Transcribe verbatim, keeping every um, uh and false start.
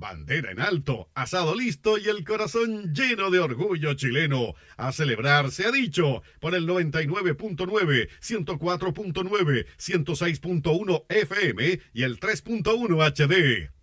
bandera en alto, asado listo y el corazón lleno de orgullo chileno. A celebrar, se ha dicho, por el noventa y nueve punto nueve, ciento cuatro punto nueve, ciento seis punto uno F M y el tres punto uno H D.